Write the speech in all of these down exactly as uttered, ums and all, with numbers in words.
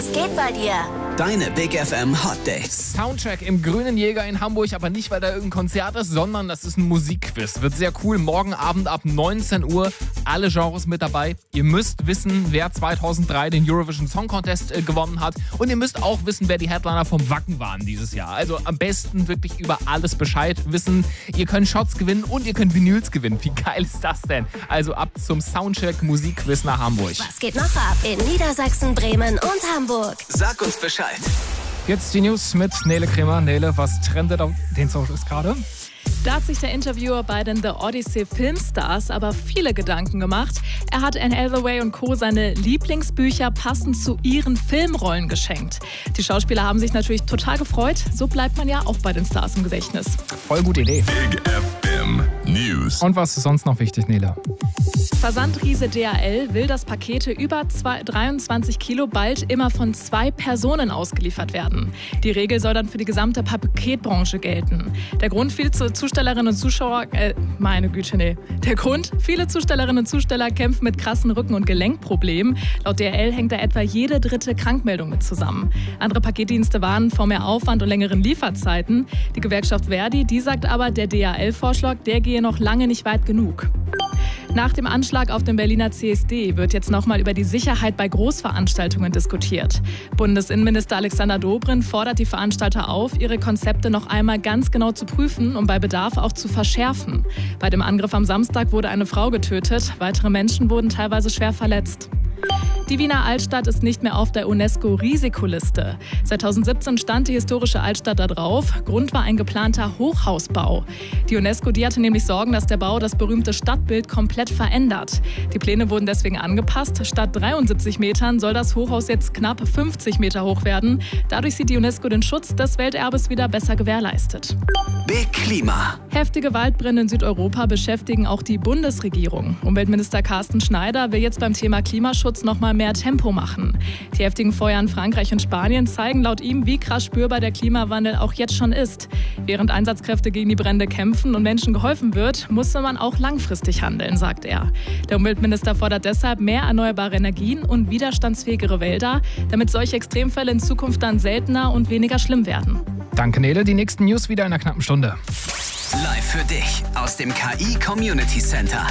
Was geht bei dir? Deine Big F M Hot Dates. Soundcheck im Grünen Jäger in Hamburg, aber nicht, weil da irgendein Konzert ist, sondern das ist ein Musikquiz. Wird sehr cool. Morgen Abend ab neunzehn Uhr. Alle Genres mit dabei. Ihr müsst wissen, wer zweitausenddrei den Eurovision Song Contest äh, gewonnen hat. Und ihr müsst auch wissen, wer die Headliner vom Wacken waren dieses Jahr. Also am besten wirklich über alles Bescheid wissen. Ihr könnt Shots gewinnen und ihr könnt Vinyls gewinnen. Wie geil ist das denn? Also ab zum Soundcheck Musikquiz nach Hamburg. Was geht noch ab in Niedersachsen, Bremen und Hamburg? Sag uns Bescheid. Jetzt die News mit Nele Kremer. Nele, was trendet auf den Socials gerade? Da hat sich der Interviewer bei den The Odyssey Filmstars aber viele Gedanken gemacht. Er hat Anne Hathaway und Co. seine Lieblingsbücher passend zu ihren Filmrollen geschenkt. Die Schauspieler haben sich natürlich total gefreut. So bleibt man ja auch bei den Stars im Gedächtnis. Voll gute Idee. Big F M News. Und was ist sonst noch wichtig, Nele? Versandriese D H L will, dass Pakete über dreiundzwanzig Kilo bald immer von zwei Personen ausgeliefert werden. Die Regel soll dann für die gesamte Paketbranche gelten. Der Grund, viele Zustellerinnen und Zuschauer, äh, meine Güte, nee. Der Grund, viele Zustellerinnen und Zusteller kämpfen mit krassen Rücken- und Gelenkproblemen. Laut D H L hängt da etwa jede dritte Krankmeldung mit zusammen. Andere Paketdienste warnen vor mehr Aufwand und längeren Lieferzeiten. Die Gewerkschaft Verdi, die sagt aber, der D H L-Vorschlag, der gehe noch lange nicht weit genug. Nach dem Anschlag auf den Berliner C S D wird jetzt nochmal über die Sicherheit bei Großveranstaltungen diskutiert. Bundesinnenminister Alexander Dobrindt fordert die Veranstalter auf, ihre Konzepte noch einmal ganz genau zu prüfen und bei Bedarf auch zu verschärfen. Bei dem Angriff am Samstag wurde eine Frau getötet, weitere Menschen wurden teilweise schwer verletzt. Die Wiener Altstadt ist nicht mehr auf der UNESCO-Risikoliste. zweitausendsiebzehn stand die historische Altstadt da drauf. Grund war ein geplanter Hochhausbau. Die UNESCO, die hatte nämlich Sorgen, dass der Bau das berühmte Stadtbild komplett verändert. Die Pläne wurden deswegen angepasst. Statt dreiundsiebzig Metern soll das Hochhaus jetzt knapp fünfzig Meter hoch werden. Dadurch sieht die UNESCO den Schutz des Welterbes wieder besser gewährleistet. Big Klima. Heftige Waldbrände in Südeuropa beschäftigen auch die Bundesregierung. Umweltminister Carsten Schneider will jetzt beim Thema Klimaschutz noch mal mehr Tempo machen. Die heftigen Feuer in Frankreich und Spanien zeigen laut ihm, wie krass spürbar der Klimawandel auch jetzt schon ist. Während Einsatzkräfte gegen die Brände kämpfen und Menschen geholfen wird, muss man auch langfristig handeln, sagt er. Der Umweltminister fordert deshalb mehr erneuerbare Energien und widerstandsfähigere Wälder, damit solche Extremfälle in Zukunft dann seltener und weniger schlimm werden. Danke, Nele. Die nächsten News wieder in einer knappen Stunde. Live für dich aus dem K I Community Center.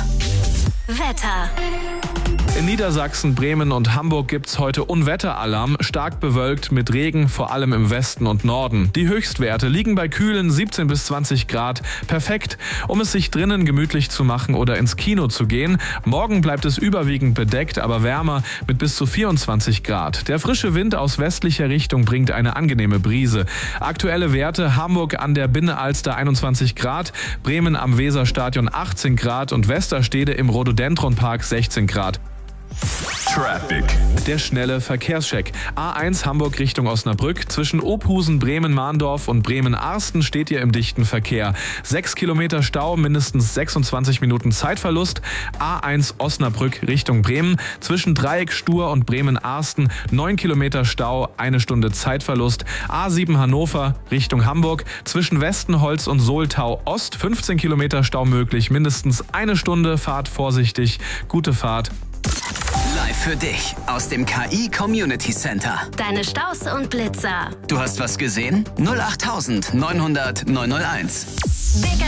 Wetter. In Niedersachsen, Bremen und Hamburg gibt's heute Unwetteralarm, stark bewölkt mit Regen, vor allem im Westen und Norden. Die Höchstwerte liegen bei kühlen siebzehn bis zwanzig Grad. Perfekt, um es sich drinnen gemütlich zu machen oder ins Kino zu gehen. Morgen bleibt es überwiegend bedeckt, aber wärmer mit bis zu vierundzwanzig Grad. Der frische Wind aus westlicher Richtung bringt eine angenehme Brise. Aktuelle Werte: Hamburg an der Binnenalster einundzwanzig Grad, Bremen am Weserstadion achtzehn Grad und Westerstede im Rhododendronpark sechzehn Grad. Traffic. Der schnelle Verkehrscheck. A eins Hamburg Richtung Osnabrück. Zwischen Ophusen, Bremen-Mahndorf und Bremen-Arsten steht ihr im dichten Verkehr. Sechs Kilometer Stau, mindestens sechsundzwanzig Minuten Zeitverlust. A eins Osnabrück Richtung Bremen. Zwischen Dreieck Stur und Bremen-Arsten neun Kilometer Stau, eine Stunde Zeitverlust. A sieben Hannover Richtung Hamburg. Zwischen Westenholz und Soltau Ost fünfzehn Kilometer Stau möglich. Mindestens eine Stunde. Fahrt vorsichtig. Gute Fahrt. Live für dich aus dem K I Community Center. Deine Staus und Blitzer. Du hast was gesehen? null acht neunhundert neunhunderteins. Big